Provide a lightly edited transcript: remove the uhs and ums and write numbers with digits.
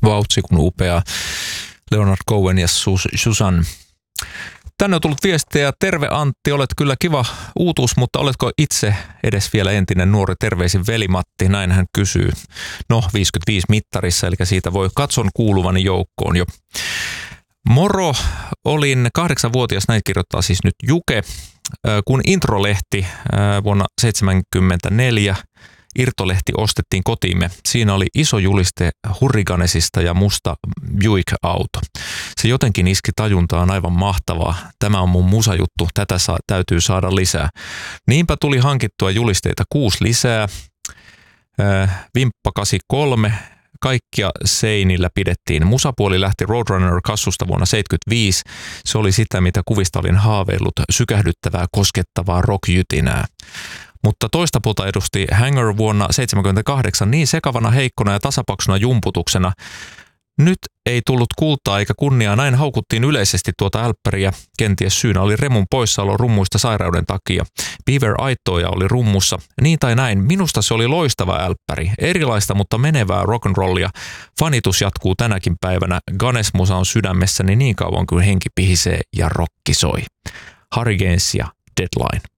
vautsi kun upea Leonard Cohen ja Susan. Tänne on tullut viestejä. Terve Antti, olet kyllä kiva uutuus, mutta oletko itse edes vielä entinen nuori? Terveisin veli-Matti, näin hän kysyy. No, 55 mittarissa, eli siitä voi katson kuuluvani joukkoon jo. Moro, olin 8-vuotias, näin kirjoittaa siis nyt Juke, kun Introlehti vuonna 1974 irtolehti ostettiin kotiimme. Siinä oli iso juliste Hurricanesista ja musta Buick-auto. Se jotenkin iski tajuntaan, aivan mahtavaa. Tämä on mun musajuttu, tätä täytyy saada lisää. Niinpä tuli hankittua julisteita 6 lisää. Vimppa 83. Kaikkia seinillä pidettiin. Musapuoli lähti Roadrunner-kassusta vuonna 1975. Se oli sitä, mitä kuvista olin haaveillut, sykähdyttävää, koskettavaa rockjytinää. Mutta toista puolta edusti Hanger vuonna 1978 niin sekavana, heikkona ja tasapaksuna jumputuksena. Nyt ei tullut kultaa eikä kunniaa, näin haukuttiin yleisesti tuota älppäriä. Kenties syynä oli Remun poissaolo rummuista sairauden takia. Beaver Aittoja oli rummussa. Niin tai näin, minusta se oli loistava älppäri. Erilaista, mutta menevää rock'n'rollia. Fanitus jatkuu tänäkin päivänä. Ganes-musa on sydämessäni niin kauan kuin henki pihisee ja rokki soi. Harry Gaines ja Deadline.